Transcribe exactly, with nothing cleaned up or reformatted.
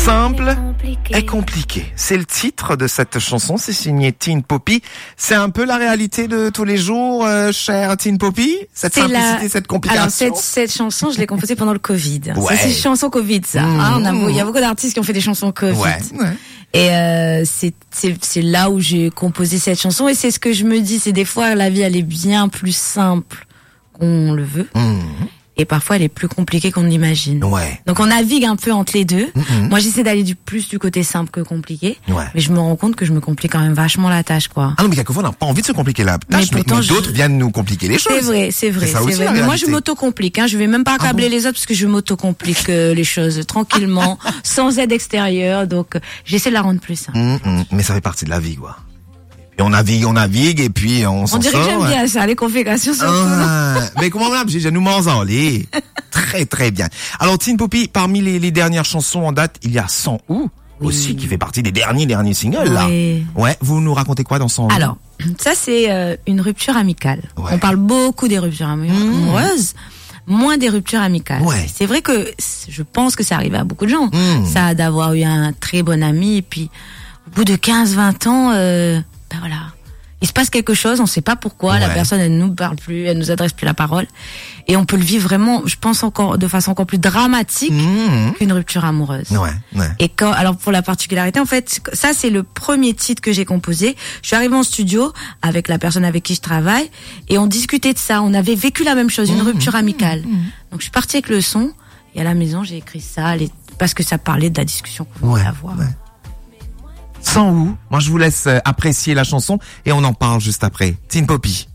Simple est compliqué. C'est le titre de cette chanson, c'est signé Teen Poppy. C'est un peu la réalité de tous les jours, euh, chère Teen Poppy, cette C'est simplicité, la... cette complication. Alors cette, cette chanson, je l'ai composée pendant le Covid. Ouais. Ça, c'est une chanson Covid, ça. Mmh. Hein, on a, il y a beaucoup d'artistes qui ont fait des chansons Covid. Ouais, ouais. Et euh, c'est, c'est, c'est là où j'ai composé cette chanson. Et c'est ce que je me dis, c'est des fois la vie elle est bien plus simple qu'on le veut. Mmh. Et parfois, elle est plus compliquée qu'on l'imagine. Ouais. Donc, on navigue un peu entre les deux. Mm-hmm. Moi, j'essaie d'aller du plus du côté simple que compliqué. Ouais. Mais je me rends compte que je me complique quand même vachement la tâche, quoi. Ah non, mais quelquefois, on n'a pas envie de se compliquer la tâche, mais, pourtant, mais je- d'autres viennent nous compliquer les choses. C'est vrai, c'est vrai, C'est ça c'est aussi, vrai. la Mais moi, réalité. je m'auto-complique, hein. Je vais même pas accabler Ah bon les autres parce que je m'auto-complique euh, les choses tranquillement, sans aide extérieure. Donc, euh, j'essaie de la rendre plus simple. Hum, hum, mais ça fait partie de la vie, quoi. Et on navigue, on navigue, et puis on s'en On dirait que sort. j'aime bien ça, les complications surtout. Ah, mais comment on a, je nous m'en aller. Très, très bien. Alors, Teen Poppy, parmi les, les dernières chansons en date, il y a cent ou aussi, qui fait partie des derniers, derniers singles, là. Oui. Ouais, vous nous racontez quoi dans cent ou? Alors, ça c'est euh, une rupture amicale. Ouais. On parle beaucoup des ruptures amou- amoureuses, moins des ruptures amicales. Ouais. C'est vrai que c- je pense que ça arrive à beaucoup de gens. Mm. Ça d'avoir eu un très bon ami et puis au bout de quinze vingt ans, euh, ben voilà, il se passe quelque chose, on sait pas pourquoi, la Ouais. personne elle nous parle plus, elle nous adresse plus la parole et on peut le vivre vraiment, je pense encore de façon encore plus dramatique Mmh. qu'une rupture amoureuse. Ouais, ouais. Et quand, alors pour la particularité, en fait, ça c'est le premier titre que j'ai composé. Je suis arrivée en studio avec la personne avec qui je travaille et on discutait de ça. On avait vécu la même chose, une rupture amicale. Donc je suis partie avec le son et à la maison j'ai écrit ça les- parce que ça parlait de la discussion qu'on voulait Ouais, avoir. ouais. cent ou. Moi, je vous laisse euh, apprécier la chanson et on en parle juste après. Teen Poppy.